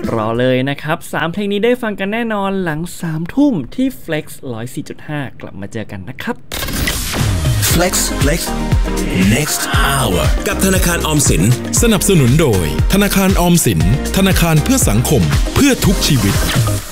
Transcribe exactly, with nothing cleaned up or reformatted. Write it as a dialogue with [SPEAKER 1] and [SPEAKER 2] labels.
[SPEAKER 1] รอเลยนะครับสามเพลงนี้ได้ฟังกันแน่นอนหลังสามทุ่มที่ Flex หนึ่งร้อยสี่จุดห้ากลับมาเจอกันนะครับ
[SPEAKER 2] Flex Flex Next Hour
[SPEAKER 3] กับธนาคารออมสินสนับสนุนโดยธนาคารออมสินธนาคารเพื่อสังคมเพื่อทุกชีวิต